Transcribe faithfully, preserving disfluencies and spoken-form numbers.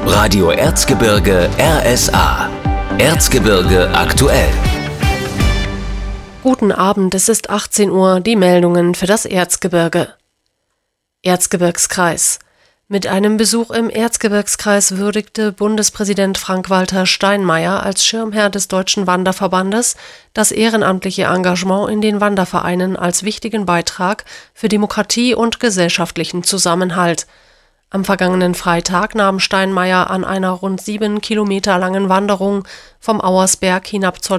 Radio Erzgebirge R S A. Erzgebirge aktuell. Guten Abend, es ist achtzehn Uhr, die Meldungen für das Erzgebirge. Erzgebirgskreis. Mit einem Besuch im Erzgebirgskreis würdigte Bundespräsident Frank-Walter Steinmeier als Schirmherr des Deutschen Wanderverbandes das ehrenamtliche Engagement in den Wandervereinen als wichtigen Beitrag für Demokratie und gesellschaftlichen Zusammenhalt. Am vergangenen Freitag nahm Steinmeier an einer rund sieben Kilometer langen Wanderung vom Auersberg hinab zur